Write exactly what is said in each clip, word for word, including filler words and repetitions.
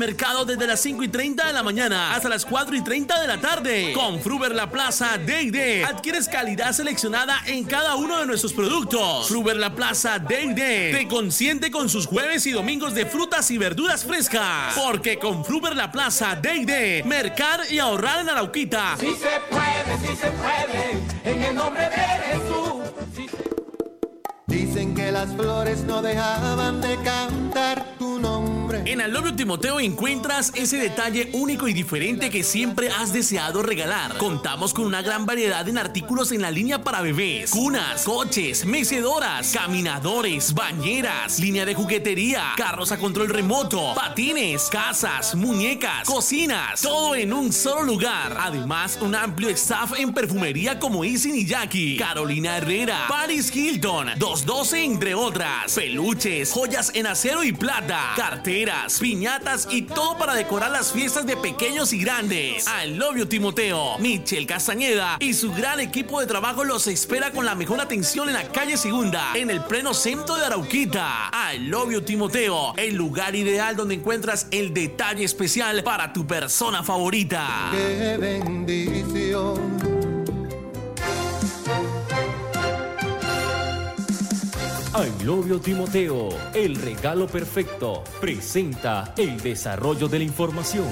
Mercado desde las cinco y treinta de la mañana hasta las cuatro y treinta de la tarde. Con Fruver La Plaza Day Day adquieres calidad seleccionada en cada uno de nuestros productos. Fruver La Plaza Day Day te consiente con sus jueves y domingos de frutas y verduras frescas. Porque con Fruver La Plaza Day Day, mercar y ahorrar en Arauquita. Sí se puede, sí se puede, en el nombre de Jesús. Sí se... Dicen que las flores no dejaban de cantar tu nombre. En I Love You Timoteo encuentras ese detalle único y diferente que siempre has deseado regalar. Contamos con una gran variedad en artículos en la línea para bebés, cunas, coches, mecedoras, caminadores, bañeras, línea de juguetería, carros a control remoto, patines, casas, muñecas, cocinas, todo en un solo lugar. Además, un amplio staff en perfumería como Isin y Jackie, Carolina Herrera, Paris Hilton, dos doce entre otras, peluches, joyas en acero y plata, carteras, piñatas y todo para decorar las fiestas de pequeños y grandes. I Love You Timoteo, Michelle Castañeda y su gran equipo de trabajo los espera con la mejor atención en la calle Segunda, en el pleno centro de Arauquita. I Love You Timoteo, el lugar ideal donde encuentras el detalle especial para tu persona favorita. ¡Qué bendición! I Love You Timoteo, el regalo perfecto, presenta el desarrollo de la información.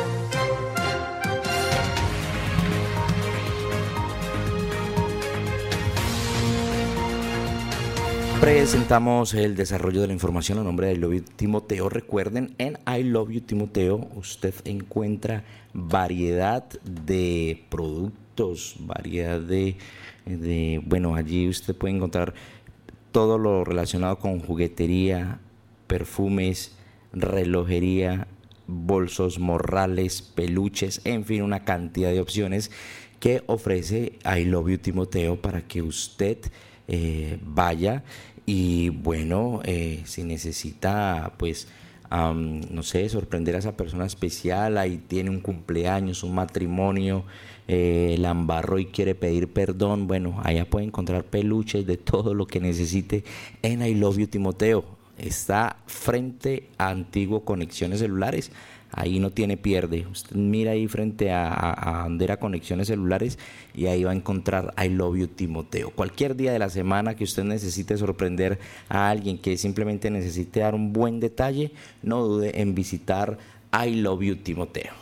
Presentamos el desarrollo de la información a nombre de I Love You Timoteo. Recuerden, en I Love You Timoteo usted encuentra variedad de productos, variedad de, de bueno, allí usted puede encontrar todo lo relacionado con juguetería, perfumes, relojería, bolsos, morrales, peluches, en fin, una cantidad de opciones que ofrece I Love You Timoteo para que usted eh, vaya y bueno, eh, si necesita pues Um, no sé, sorprender a esa persona especial, ahí tiene un cumpleaños, un matrimonio, eh, la embarró y quiere pedir perdón, bueno, allá puede encontrar peluches de todo lo que necesite en I Love You Timoteo. Está frente a Antiguo Conexiones Celulares, ahí no tiene pierde. Usted mira ahí frente a, a, a donde era Conexiones Celulares y ahí va a encontrar I Love You Timoteo. Cualquier día de la semana que usted necesite sorprender a alguien, que simplemente necesite dar un buen detalle, no dude en visitar I Love You Timoteo.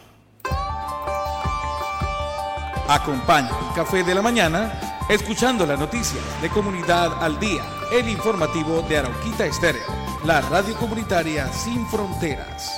Acompaña el café de la mañana escuchando las noticias de Comunidad al Día, el informativo de Arauquita Estéreo, la radio comunitaria sin fronteras.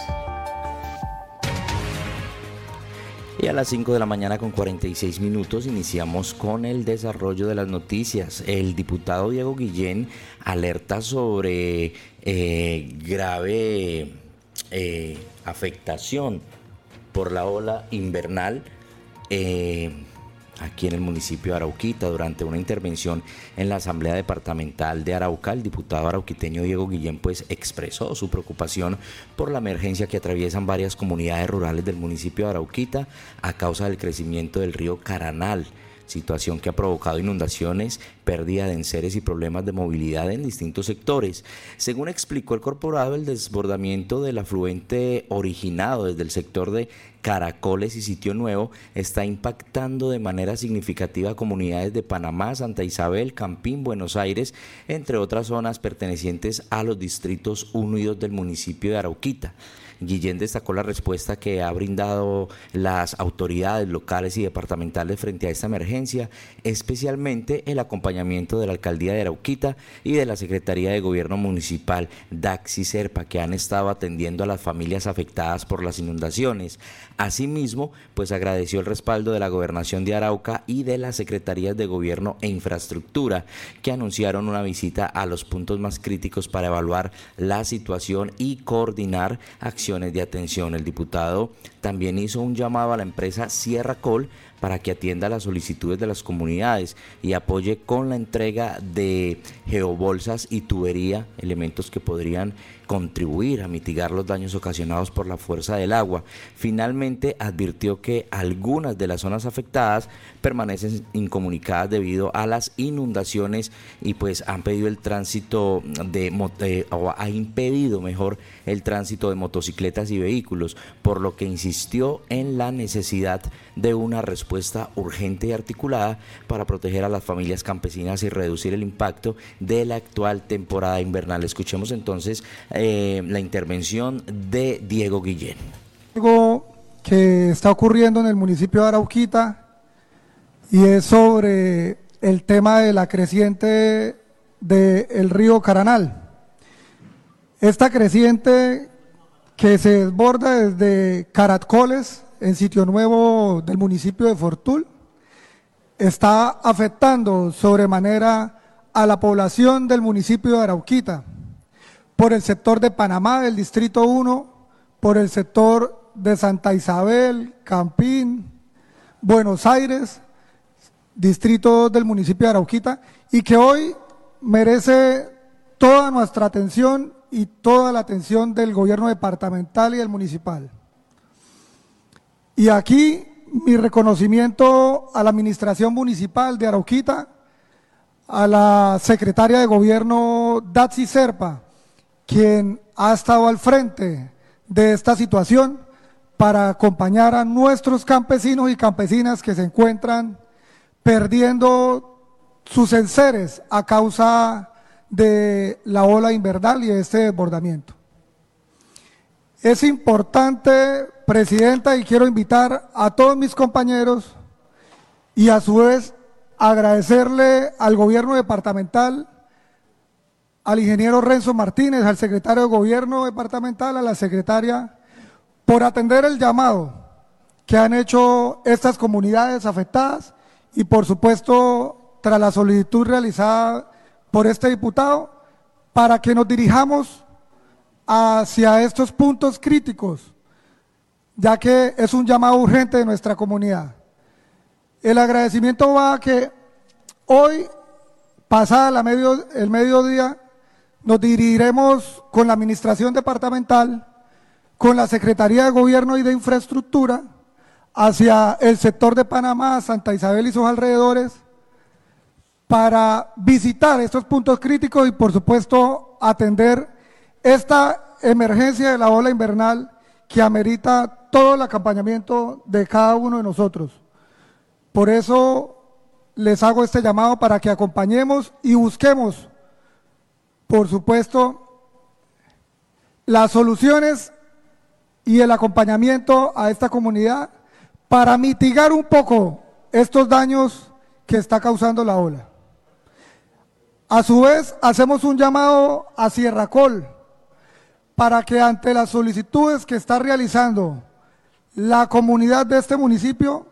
Y a las cinco de la mañana con cuarenta y seis minutos iniciamos con el desarrollo de las noticias. El diputado Diego Guillén alerta sobre eh, grave eh, afectación por la ola invernal eh, aquí en el municipio de Arauquita. Durante una intervención en la Asamblea Departamental de Arauca, el diputado arauquiteño Diego Guillén pues expresó su preocupación por la emergencia que atraviesan varias comunidades rurales del municipio de Arauquita a causa del crecimiento del río Caranal, situación que ha provocado inundaciones, pérdida de enseres y problemas de movilidad en distintos sectores. Según explicó el corporado, el desbordamiento del afluente originado desde el sector de Caracoles y Sitio Nuevo está impactando de manera significativa a comunidades de Panamá, Santa Isabel, Campín, Buenos Aires, entre otras zonas pertenecientes a los distritos unidos del municipio de Arauquita. Guillén destacó la respuesta que ha brindado las autoridades locales y departamentales frente a esta emergencia, especialmente el acompañamiento de la Alcaldía de Arauquita y de la Secretaría de Gobierno Municipal, Daxi Serpa, que han estado atendiendo a las familias afectadas por las inundaciones. Asimismo, pues agradeció el respaldo de la Gobernación de Arauca y de las Secretarías de Gobierno e Infraestructura, que anunciaron una visita a los puntos más críticos para evaluar la situación y coordinar acciones de atención. El diputado también hizo un llamado a la empresa Sierra Col para que atienda las solicitudes de las comunidades y apoye con la entrega de geobolsas y tubería, elementos que podrían contribuir a mitigar los daños ocasionados por la fuerza del agua. Finalmente advirtió que algunas de las zonas afectadas permanecen incomunicadas debido a las inundaciones y pues han pedido el tránsito de eh, o ha impedido mejor el tránsito de motocicletas y vehículos, por lo que insistió en la necesidad de una respuesta urgente y articulada para proteger a las familias campesinas y reducir el impacto de la actual temporada invernal. Escuchemos entonces eh, la intervención de Diego Guillén. Algo que está ocurriendo en el municipio de Arauquita y es sobre el tema de la creciente del río Caranal. Esta creciente que se desborda desde Caracoles, en Sitio Nuevo del municipio de Fortul, está afectando sobremanera a la población del municipio de Arauquita, por el sector de Panamá, del distrito uno, por el sector de Santa Isabel, Campín, Buenos Aires, distrito del municipio de Arauquita, y que hoy merece toda nuestra atención y toda la atención del gobierno departamental y del municipal. Y aquí mi reconocimiento a la administración municipal de Arauquita, a la secretaria de gobierno Datsi Serpa, quien ha estado al frente de esta situación para acompañar a nuestros campesinos y campesinas que se encuentran perdiendo sus enseres a causa de la ola invernal y de este desbordamiento. Es importante, Presidenta, y quiero invitar a todos mis compañeros y a su vez agradecerle al gobierno departamental, al ingeniero Renzo Martínez, al secretario de gobierno departamental, a la secretaria, por atender el llamado que han hecho estas comunidades afectadas y por supuesto tras la solicitud realizada por este diputado para que nos dirijamos hacia estos puntos críticos, ya que es un llamado urgente de nuestra comunidad. El agradecimiento va a que hoy, pasada la medio, el mediodía, nos dirigiremos con la administración departamental, con la Secretaría de Gobierno y de Infraestructura, hacia el sector de Panamá, Santa Isabel y sus alrededores, para visitar estos puntos críticos y por supuesto atender esta emergencia de la ola invernal que amerita todo el acompañamiento de cada uno de nosotros. Por eso les hago este llamado para que acompañemos y busquemos, por supuesto, las soluciones y el acompañamiento a esta comunidad para mitigar un poco estos daños que está causando la ola. A su vez, hacemos un llamado a Sierracol para que ante las solicitudes que está realizando la comunidad de este municipio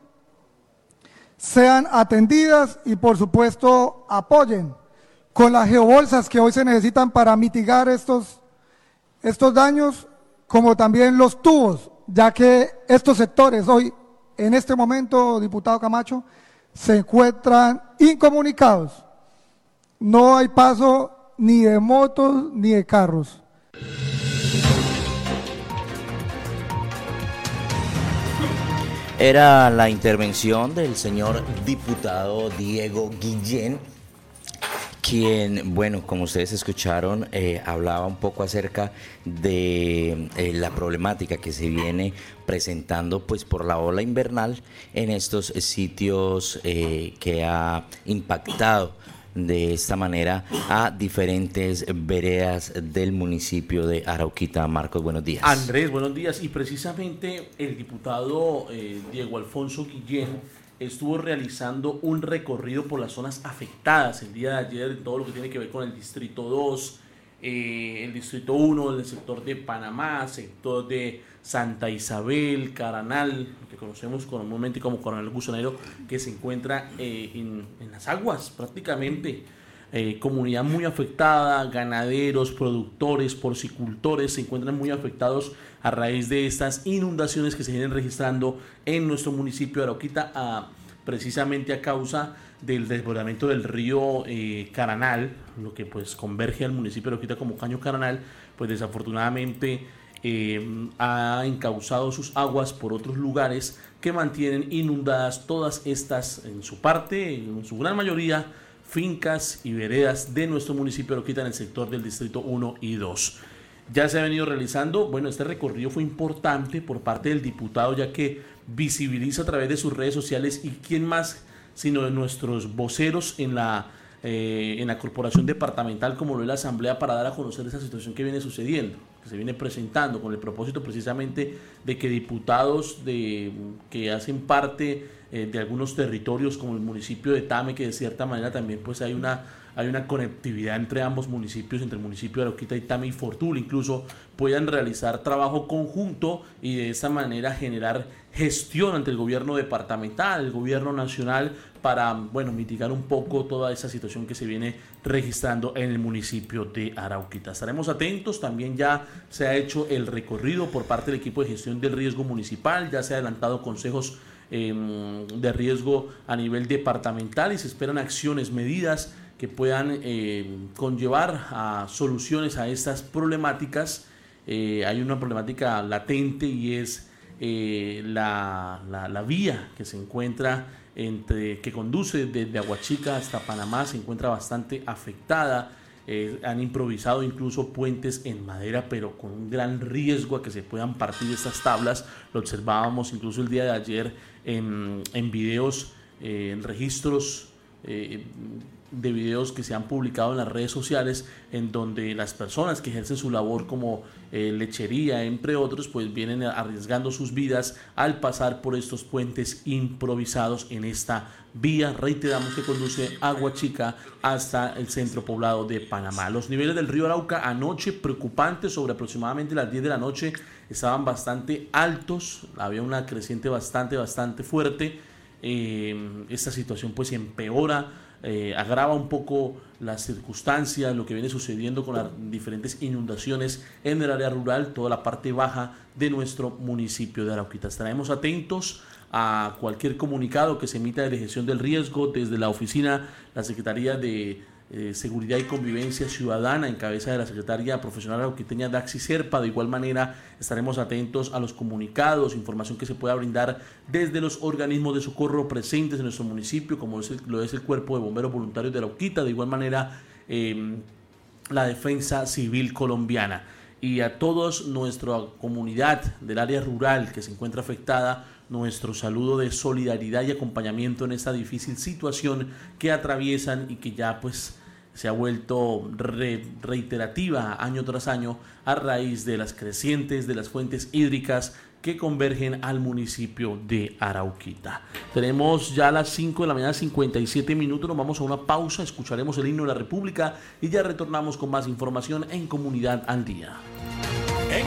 sean atendidas y por supuesto apoyen con las geobolsas que hoy se necesitan para mitigar estos, estos daños, como también los tubos, ya que estos sectores hoy, en este momento, diputado Camacho, se encuentran incomunicados. No hay paso ni de motos ni de carros. Era la intervención del señor diputado Diego Guillén, quien, bueno, como ustedes escucharon, eh, hablaba un poco acerca de eh, la problemática que se viene presentando pues por la ola invernal en estos sitios eh, que ha impactado de esta manera a diferentes veredas del municipio de Arauquita. Marcos, buenos días. Andrés, buenos días. Y precisamente el diputado eh, Diego Alfonso Guillén estuvo realizando un recorrido por las zonas afectadas el día de ayer, en todo lo que tiene que ver con el distrito dos, eh, el distrito uno, el sector de Panamá, sector de Santa Isabel, Caranal, que conocemos comúnmente como Coronel Gusonero, que se encuentra eh, en, en las aguas prácticamente. eh, comunidad muy afectada, ganaderos, productores, porcicultores se encuentran muy afectados a raíz de estas inundaciones que se vienen registrando en nuestro municipio de Arauquita, a, precisamente a causa del desbordamiento del río eh, Caranal, lo que pues converge al municipio de Arauquita como Caño Caranal, pues desafortunadamente eh, ha encauzado sus aguas por otros lugares que mantienen inundadas todas estas, en su parte, en su gran mayoría, fincas y veredas de nuestro municipio de Arauquita en el sector del distrito uno y dos. Ya se ha venido realizando, bueno, este recorrido fue importante por parte del diputado, ya que visibiliza a través de sus redes sociales, y quién más sino de nuestros voceros en la, eh, en la corporación departamental, como lo es la asamblea, para dar a conocer esa situación que viene sucediendo, que se viene presentando, con el propósito precisamente de que diputados de, que hacen parte eh, de algunos territorios, como el municipio de Tame, que de cierta manera también pues hay una hay una conectividad entre ambos municipios, entre el municipio de Arauquita y Tame y Fortul, incluso puedan realizar trabajo conjunto y de esa manera generar gestión ante el gobierno departamental, el gobierno nacional, para, bueno, mitigar un poco toda esa situación que se viene registrando en el municipio de Arauquita. Estaremos atentos. También ya se ha hecho el recorrido por parte del equipo de gestión del riesgo municipal, ya se ha adelantado consejos eh, de riesgo a nivel departamental y se esperan acciones, medidas que puedan eh, conllevar a soluciones a estas problemáticas. Eh, hay una problemática latente y es eh, la, la, la vía que se encuentra entre, que conduce desde Aguachica hasta Panamá, se encuentra bastante afectada. Eh, han improvisado incluso puentes en madera, pero con un gran riesgo a que se puedan partir estas tablas. Lo observábamos incluso el día de ayer en, en videos, eh, en registros eh, de videos que se han publicado en las redes sociales, en donde las personas que ejercen su labor como eh, lechería, entre otros, pues vienen arriesgando sus vidas al pasar por estos puentes improvisados en esta vía, reiteramos, que conduce Aguachica hasta el centro poblado de Panamá. Los niveles del río Arauca anoche preocupantes, sobre aproximadamente las diez de la noche, estaban bastante altos, había una creciente bastante, bastante fuerte. Eh, esta situación pues empeora, Eh, agrava un poco las circunstancias, lo que viene sucediendo con las diferentes inundaciones en el área rural, toda la parte baja de nuestro municipio de Arauquita. Estaremos atentos a cualquier comunicado que se emita de la gestión del riesgo desde la oficina, la Secretaría de eh, Seguridad y Convivencia Ciudadana, en cabeza de la secretaria profesional arauquiteña Daxi Serpa. De igual manera estaremos atentos a los comunicados, información que se pueda brindar desde los organismos de socorro presentes en nuestro municipio, como es el, lo es el Cuerpo de Bomberos Voluntarios de Arauquita, de igual manera eh, la Defensa Civil Colombiana, y a todos nuestra comunidad del área rural que se encuentra afectada, nuestro saludo de solidaridad y acompañamiento en esta difícil situación que atraviesan y que ya pues se ha vuelto re, reiterativa año tras año a raíz de las crecientes de las fuentes hídricas que convergen al municipio de Arauquita. Tenemos ya las cinco de la mañana, cincuenta y siete minutos, nos vamos a una pausa, escucharemos el himno de la República y ya retornamos con más información en Comunidad al Día.